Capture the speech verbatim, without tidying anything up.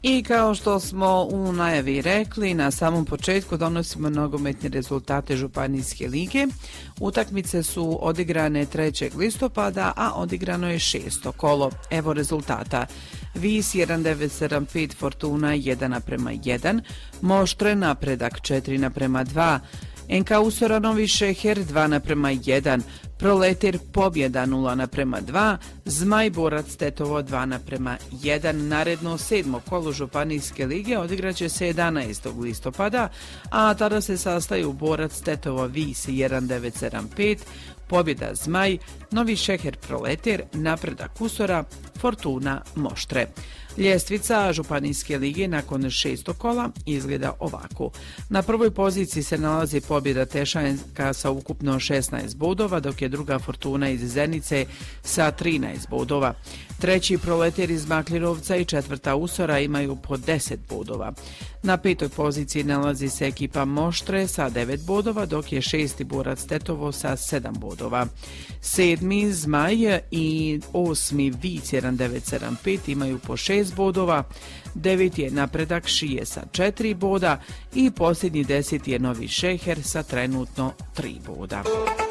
I kao što smo u najavi rekli, na samom početku donosimo nogometne rezultate Županijske lige. Utakmice su odigrane trećeg listopada, a odigrano je šesto kolo. Evo rezultata. Vis jedan devet sedam pet, Fortuna jedan naprema jedan, Moštre Napredak četiri naprema dva, en ka Usora Novi Šeher dva naprema jedan, Proletir Pobjeda nula naprema dva, Zmaj Borac Tetovo dva naprema jedan. Naredno sedmo kolo Županijske lige odigraće se jedanaestog listopada, a tada se sastaju Borac Tetovo Vis jedan devet sedam pet, Pobjeda Zmaj, Novi Šeher Proletir, Napredak Usora, Fortuna Moštre. Ljestvica Županijske lige nakon šestog kola izgleda ovako. Na prvoj poziciji se nalazi Pobjeda Tešanjska sa ukupno šesnaest bodova, dok je druga Fortuna iz Zenice sa trinaest bodova. Treći Proletir iz Makljerovca i četvrta Usora imaju po deset bodova. Na petoj poziciji nalazi se ekipa Moštre sa devet bodova, dok je šesti Borac Tetovo sa sedam bodova. Sedmi Zmaj i osmi Vic jedan devet sedam pet imaju po šest bodova, deveti je Napredak Šije sa četiri boda i posljednji deseti je Novi Šeher sa trenutno tri boda.